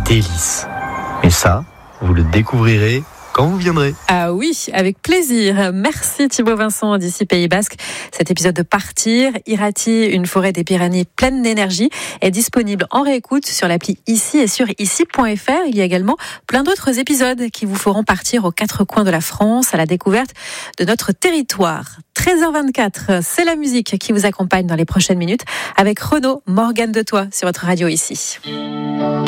délices. Mais ça, vous le découvrirez quand vous viendrez. Ah oui, avec plaisir. Merci Thibaut Vincent d'ici Pays Basque. Cet épisode de Partir, Irati, une forêt des Pyrénées pleine d'énergie, est disponible en réécoute sur l'appli Ici et sur ici.fr. Il y a également plein d'autres épisodes qui vous feront partir aux quatre coins de la France à la découverte de notre territoire. 13h24, c'est la musique qui vous accompagne dans les prochaines minutes avec Renaud, Morgane de Toi sur votre radio Ici.